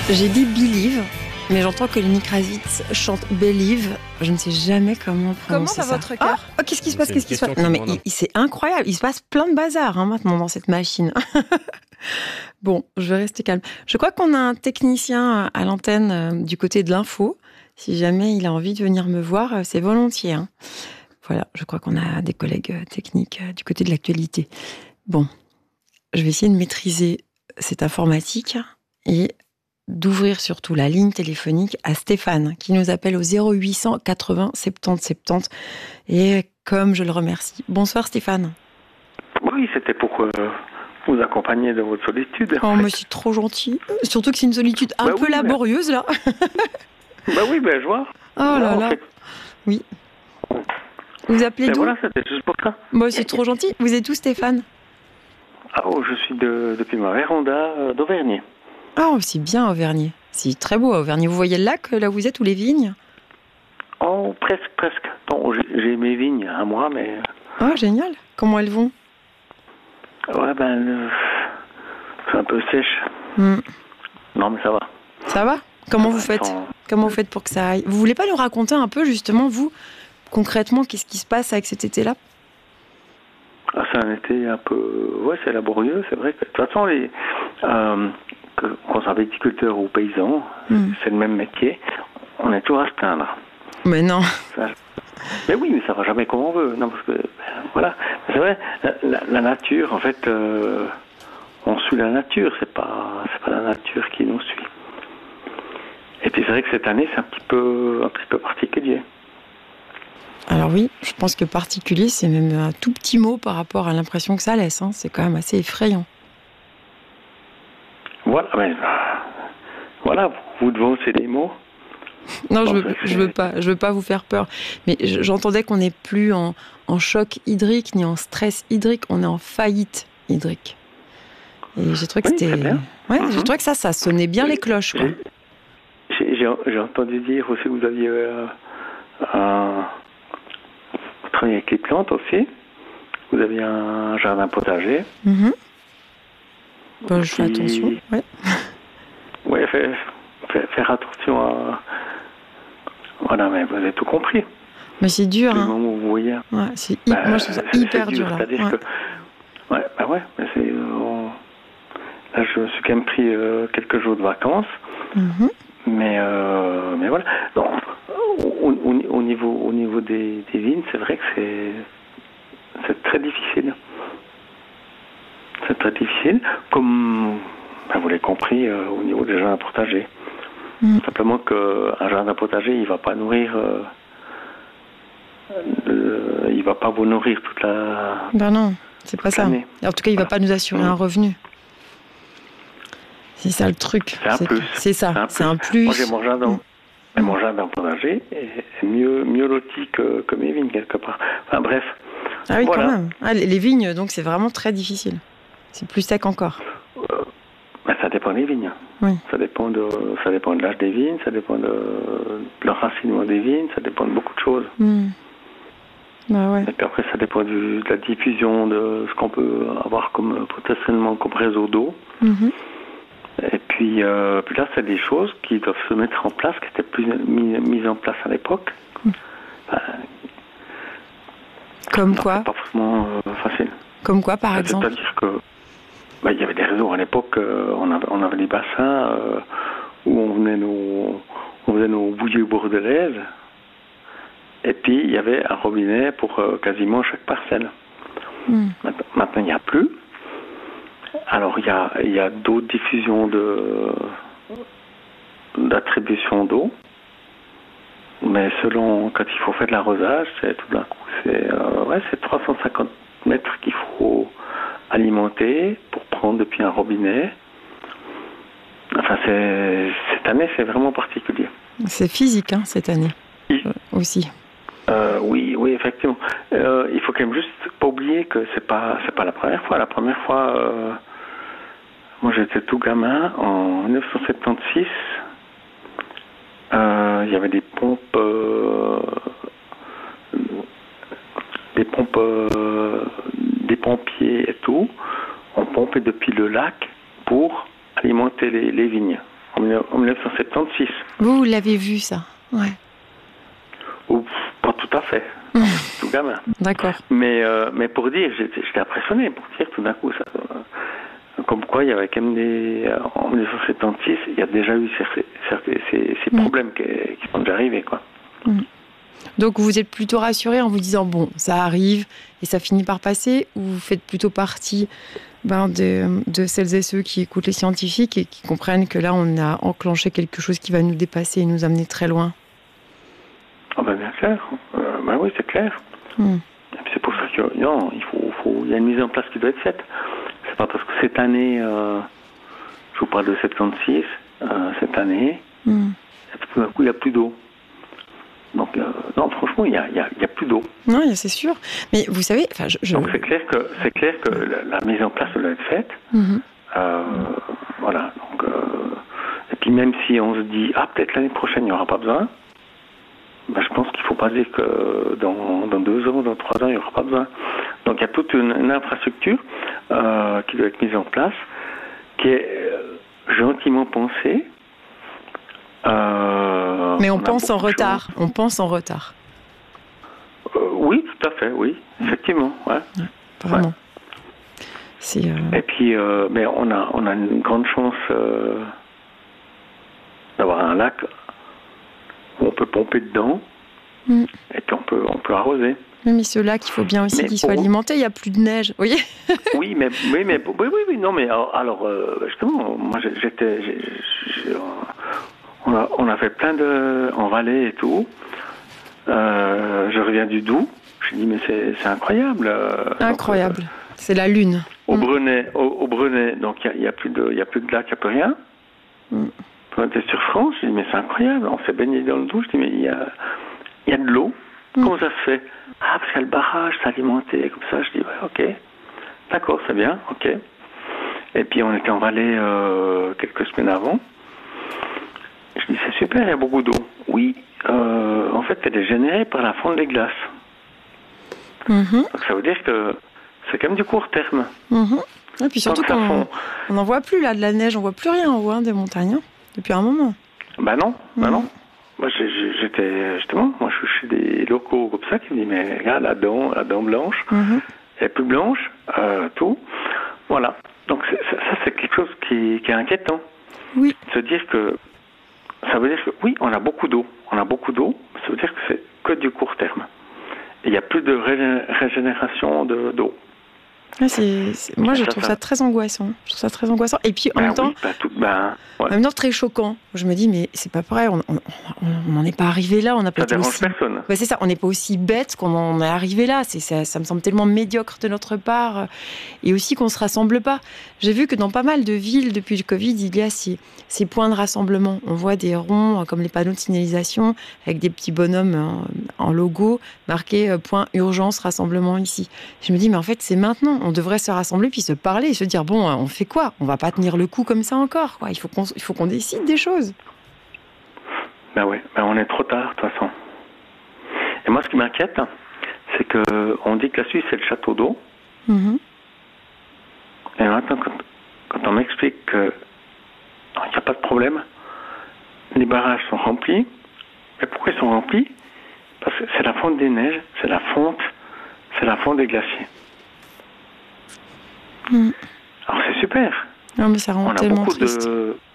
J'ai dit Believe, mais j'entends que Lenny Kravitz chante Believe. Je ne sais jamais comment prononcer ça. Comment va votre cœur ? Qu'est-ce qui se passe ? Non mais c'est incroyable, il se passe plein de bazar maintenant dans cette machine. Bon, je vais rester calme. Je crois qu'on a un technicien à l'antenne du côté de l'info. Si jamais il a envie de venir me voir, c'est volontiers. Voilà, je crois qu'on a des collègues techniques du côté de l'actualité. Bon, je vais essayer de maîtriser cette informatique et d'ouvrir surtout la ligne téléphonique à Stéphane, qui nous appelle au 0800 80 70 70. Et comme je le remercie. Bonsoir Stéphane. Oui, c'était pour vous accompagner dans votre solitude. Oh, mais c'est trop gentil. Surtout que c'est une solitude un peu laborieuse, là. Oui, je vois. Oh là là. Oui. Vous appelez d'où ? Voilà, c'était juste pour ça. Bon, c'est trop gentil. Vous êtes où, Stéphane ? Je suis depuis ma véranda d'Auvergne. Oh, c'est bien, Auvergne. C'est très beau, Auvergne. Vous voyez le lac, là où vous êtes, ou les vignes ? Oh, presque. Bon, j'ai mes vignes à moi, mais... Oh, génial. Comment elles vont ? Ouais, c'est un peu sèche. Non, mais ça va. Ça va ? Comment vous faites pour que ça aille ? Vous voulez pas nous raconter un peu, justement, vous, concrètement, qu'est-ce qui se passe avec cet été-là ? C'est un été un peu... Ouais, c'est laborieux, c'est vrai que... De toute façon, qu'on soit viticulteur ou paysan, c'est le même métier. On est toujours à se plaindre. Mais non. Mais oui, mais ça va jamais comme on veut. Non, parce que, voilà. C'est vrai, la nature, en fait, on suit la nature. C'est pas la nature qui nous suit. Et puis c'est vrai que cette année, c'est un petit peu particulier. Alors oui, je pense que particulier, c'est même un tout petit mot par rapport à l'impression que ça laisse. C'est quand même assez effrayant. Voilà, vous devancez des mots. Non, je veux pas vous faire peur. Mais j'entendais qu'on n'est plus en choc hydrique ni en stress hydrique, on est en faillite hydrique. Et j'ai trouvé que c'était... Ouais, j'ai trouvé que ça sonnait bien les cloches, quoi. J'ai entendu dire aussi que vous aviez travaillé avec les plantes aussi. Vous aviez un jardin potager. Je fais attention, ouais. Ouais, faire attention à... Voilà, mais vous avez tout compris. Mais c'est dur, Le moment où vous voyez... Ouais, moi, je trouve ça hyper dur, là. C'est-à-dire que... mais c'est... Là, je me suis quand même pris quelques jours de vacances. Mais voilà. Donc, au niveau des vignes, c'est vrai que c'est très difficile. C'est très difficile, comme vous l'avez compris, au niveau des jardins potagers. Simplement qu'un jardin potager, il va pas nourrir, il va pas vous nourrir toute la. Non, c'est pas ça. En tout cas, il va pas nous assurer un revenu. C'est ça le truc. C'est un plus. C'est ça. C'est un plus. Moi, j'ai mon jardin. Mon jardin potager est mieux loti que mes vignes quelque part. Enfin bref. Ah oui, voilà. Quand même. Les vignes, donc c'est vraiment très difficile. C'est plus sec encore. Ça dépend des vignes. Oui. Ça dépend de l'âge des vignes, ça dépend de l'enracinement des vignes, ça dépend de beaucoup de choses. Ouais. Et puis après, ça dépend de la diffusion de ce qu'on peut avoir comme potentiellement comme réseau d'eau. Et puis là, c'est des choses qui doivent se mettre en place, qui étaient plus mises en place à l'époque. Comme quoi ? C'est pas forcément facile. Comme quoi, par exemple ? C'est-à-dire que il y avait des réseaux à l'époque, on avait des bassins où on faisait nos bouillies bordelaises, et puis il y avait un robinet pour quasiment chaque parcelle. Maintenant, il n'y a plus. Alors, il y a d'autres diffusions d'attribution d'eau, mais selon, quand il faut faire de l'arrosage, c'est tout d'un coup, c'est 350 mètres qu'il faut alimenter pour prendre depuis un robinet. Enfin, cette année, c'est vraiment particulier. C'est physique, cette année, aussi. Oui, effectivement. Il faut quand même juste pas oublier que c'est pas la première fois. La première fois, moi j'étais tout gamin, en 1976, il y avait des pompes des pompiers et tout. On pompait depuis le lac pour alimenter les vignes. en 1976. Vous l'avez vu, ça? Ouais. Ou pas tout à fait. Tout gamin. D'accord. Mais pour dire, j'étais impressionné, pour dire tout d'un coup, ça, comme quoi il y avait quand même en 1976, il y a déjà eu ces problèmes qui sont déjà arrivés, quoi. Donc vous êtes plutôt rassuré en vous disant, bon, ça arrive et ça finit par passer, ou vous faites plutôt partie de celles et ceux qui écoutent les scientifiques et qui comprennent que là, on a enclenché quelque chose qui va nous dépasser et nous amener très loin? Ah ben bien sûr, oui, c'est clair. C'est pour ça qu'il y a une mise en place qui doit être faite. C'est pas parce que cette année, je vous parle de 76, cette année, tout d'un coup, il n'y a plus d'eau. Donc, non, franchement, il n'y a plus d'eau. Non, c'est sûr. Mais vous savez, donc c'est clair que la mise en place doit être faite. Voilà. Donc, et puis même si on se dit, peut-être l'année prochaine, il n'y aura pas besoin, je pense qu'il ne faut pas dire que dans 2 ans, dans 3 ans, il n'y aura pas besoin. Donc il y a toute une infrastructure qui doit être mise en place, qui est gentiment pensée. Mais on pense en retard. On pense en retard. Oui, tout à fait, oui, effectivement. Ouais. Vraiment. Ouais. Et puis, mais on a une grande chance d'avoir un lac où on peut pomper dedans et puis on peut arroser. Mais ce lac, il faut bien aussi qu'il soit alimenté. Il n'y a plus de neige, vous voyez. Oui, non, mais alors justement, moi on a fait plein en Valais et tout. Je reviens du Doubs. Je dis mais c'est incroyable. Incroyable. Donc, c'est la lune. Au Brenay, donc il y a plus de lac, il n'y a plus rien. On était sur France. Je dis mais c'est incroyable. On s'est baigné dans le Doubs. Je dis mais il y a de l'eau. Comment ça se fait? Parce qu'il y a le barrage, c'est alimenté comme ça. Je dis ouais, ok, d'accord, c'est bien, ok. Et puis on était en Valais quelques semaines avant. Je dis c'est super, il y a beaucoup d'eau. Oui, en fait, elle est générée par la fonte des glaces. Donc ça veut dire que c'est quand même du court terme. Et puis surtout qu'on n'en voit plus là de la neige, on voit plus rien en haut des montagnes depuis un moment. Non. Moi moi je suis chez des locaux comme ça qui me disent mais regarde la dent blanche, elle est plus blanche, tout. Voilà. Donc ça c'est quelque chose qui est inquiétant. Oui. Ça veut dire que oui, on a beaucoup d'eau. Ça veut dire que c'est que du court terme. Et il n'y a plus de régénération d'eau. Moi, je trouve ça très angoissant. Et puis, en même temps, en même temps, très choquant. Je me dis, mais c'est pas pareil. On n'en est pas arrivé là. On n'a pas été aussi. Personne. C'est ça. On n'est pas aussi bête qu'on en est arrivé là. Ça me semble tellement médiocre de notre part. Et aussi qu'on se rassemble pas. J'ai vu que dans pas mal de villes, depuis le Covid, il y a ces points de rassemblement. On voit des ronds, comme les panneaux de signalisation, avec des petits bonhommes en logo, marqués point urgence, rassemblement ici. Je me dis, mais en fait, c'est maintenant. On devrait se rassembler puis se parler et se dire bon, on fait quoi? On va pas tenir le coup comme ça encore, quoi. Il faut qu'on décide des choses. On est trop tard de toute façon. Et moi, ce qui m'inquiète, c'est que on dit que la Suisse c'est le château d'eau. Et maintenant, quand on m'explique que il n'y a pas de problème, les barrages sont remplis. Mais pourquoi ils sont remplis? Parce que c'est la fonte des neiges, c'est la fonte des glaciers. Alors c'est super. Non, mais ça rend tellement triste.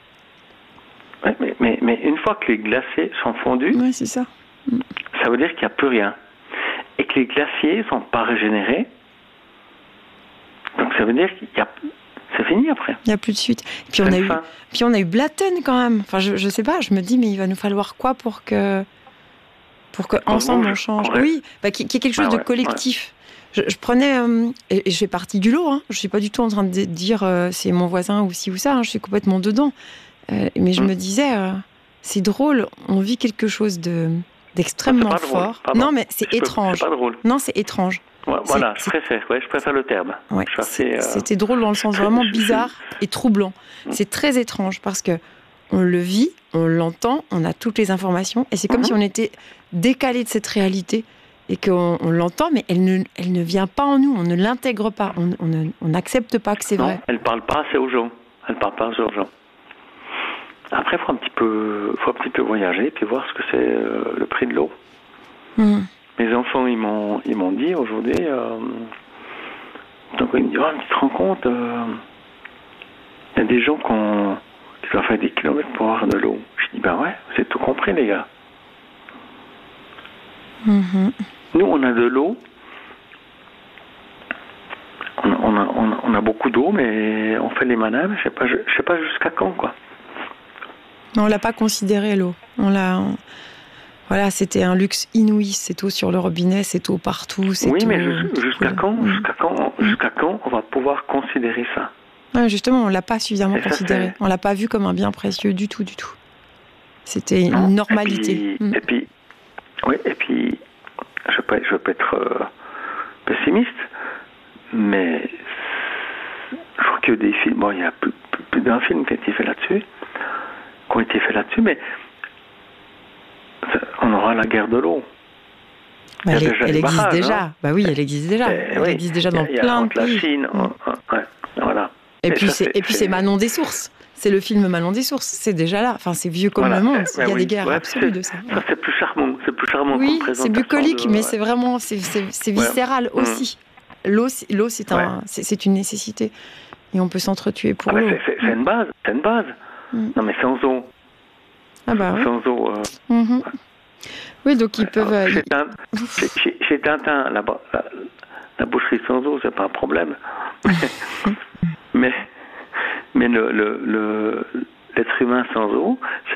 Mais une fois que les glaciers sont fondus, c'est ça. Ça veut dire qu'il n'y a plus rien. Et que les glaciers ne sont pas régénérés. Donc ça veut dire c'est fini après. Il n'y a plus de suite. Et puis on a eu Blatten quand même. Enfin, je sais pas, je me dis, mais il va nous falloir quoi pour que ensemble on change. Oui, qu'il y ait quelque chose de collectif. Je prenais, et je fais partie du lot, je ne suis pas du tout en train de dire c'est mon voisin ou ci ou ça, je suis complètement dedans. Mais je me disais, c'est drôle, on vit quelque chose d'extrêmement fort. Non, mais c'est étrange. C'est pas drôle. Non, c'est étrange. Je préfère le terme. Ouais, c'était drôle dans le sens vraiment bizarre et troublant. C'est très étrange parce que on le vit, on l'entend, on a toutes les informations et c'est comme si on était décalé de cette réalité. Et qu'on l'entend, mais elle ne vient pas en nous, on ne l'intègre pas, on n'accepte pas que c'est vrai. Elle ne parle pas assez aux gens. Après, après, faut un petit peu voyager, puis voir ce que c'est le prix de l'eau. Mes enfants, ils m'ont dit aujourd'hui, donc ils me disent, tu te rends compte, il y a des gens qui doivent faire des kilomètres pour avoir de l'eau. Je dis, ben ouais, c'est tout compris, les gars. Nous, on a de l'eau. On a beaucoup d'eau, mais on fait les manages, je sais pas jusqu'à quand, quoi. Non, on l'a pas considéré, l'eau. Voilà, c'était un luxe inouï. C'est eau sur le robinet, c'est eau partout. Oui, mais jusqu'à quand on va pouvoir considérer ça? Justement, on l'a pas suffisamment considéré. On l'a pas vu comme un bien précieux du tout. C'était une normalité. Et puis, je veux pas être pessimiste, mais je crois qu'il y a des films. Bon, il y a plus d'un film qui a été fait là-dessus, mais on aura la guerre de l'eau. Elle existe déjà. Hein. Bah oui, elle existe déjà. Elle existe déjà dans plein de pays. La Chine, voilà. Et puis c'est Manon des sources. C'est le film Manon des sources. C'est déjà là. Enfin, c'est vieux comme le monde. Il y a des guerres absolues de ça. Ça, c'est plus charmant. Oui, c'est bucolique, mais c'est vraiment, c'est viscéral aussi. L'eau, c'est une nécessité. Et on peut s'entretuer pour l'eau. C'est une base. Non, mais sans eau. Ah bah oui. Sans eau. Oui, donc ils peuvent. Chez Tintin, la boucherie sans eau, c'est pas un problème. mais l'être humain sans eau,